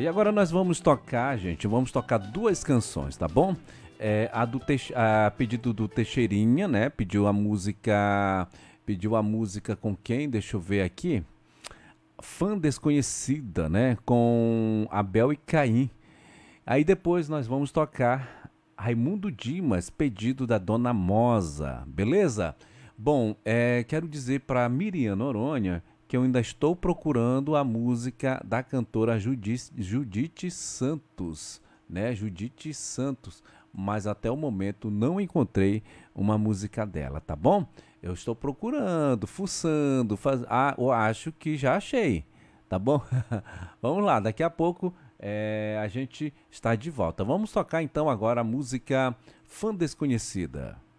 E agora nós vamos tocar, gente, vamos tocar duas canções, tá bom? A pedido do Teixeirinha, né? Pediu a música com quem? Deixa eu ver aqui. Fã Desconhecida, né? Com Abel e Caim. Aí depois nós vamos tocar Raimundo Dimas, pedido da Dona Mosa, beleza? Bom, quero dizer para Miriam Noronha que eu ainda estou procurando a música da cantora Judite Santos, né? Judite Santos, mas até o momento não encontrei uma música dela, tá bom? Eu estou procurando, fuçando, eu acho que já achei, tá bom? Vamos lá, daqui a pouco a gente está de volta. Vamos tocar então agora a música Fã Desconhecida.